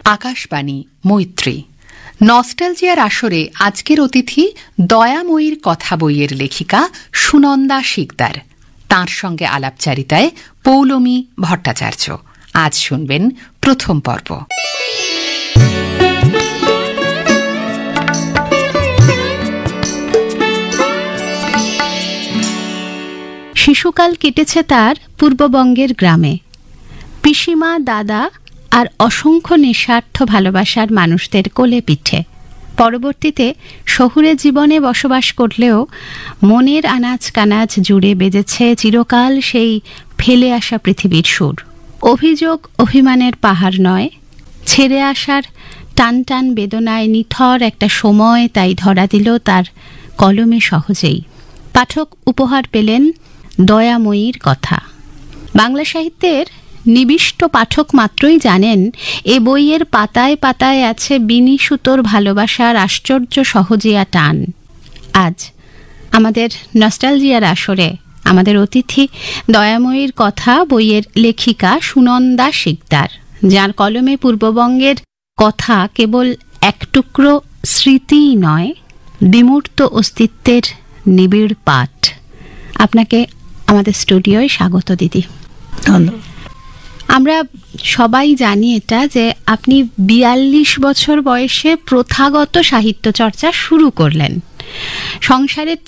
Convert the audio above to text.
আকাশবাণী মৈত্রী নস্টালজিয়ার আসরে আজকের অতিথি দয়াময়ীর কথা বইয়ের লেখিকা সুনন্দা শিকদার। তাঁর সঙ্গে আলাপচারিতায় পৌলমী ভট্টাচার্য। আজ শুনবেন প্রথম পর্ব। শিশুকাল কেটেছে তার পূর্ববঙ্গের গ্রামে। পিসিমা, দাদা আর অসংখ্য নিঃস্বার্থ ভালোবাসার মানুষদের কোলে পিঠে। পরবর্তীতে শহুরে জীবনে বসবাস করলেও মনের আনাজ কানাজ জুড়ে বেজেছে চিরকাল সেই ফেলে আসা পৃথিবীর সুর। অভিযোগ অভিমানের পাহাড় নয়, ছেড়ে আসার টান টান বেদনায় নিথর একটা সময় তাই ধরা দিল তার কলমে সহজেই। পাঠক উপহার পেলেন দয়াময়ীর কথা। বাংলা সাহিত্যের নিবিষ্ট পাঠক মাত্রই জানেন এ বইয়ের পাতায় পাতায় আছে বিনি সুতোর ভালোবাসার আশ্চর্য সহজিয়া টান। আজ আমাদের নস্টালজিয়ার আসরে আমাদের অতিথি দয়াময়ীর কথা বইয়ের লেখিকা সুনন্দা শিকদার, যার কলমে পূর্ববঙ্গের কথা কেবল এক টুকরো স্মৃতিই নয়, বিমূর্ত অস্তিত্বের নিবিড় পাঠ। আপনাকে আমাদের স্টুডিওয় স্বাগত দিদি। ধন্যবাদ। আমরা সবাই জানি এটা যে আপনি 42 বছর বয়সে প্রথাগত সাহিত্য চর্চা শুরু করলেন। সংসারের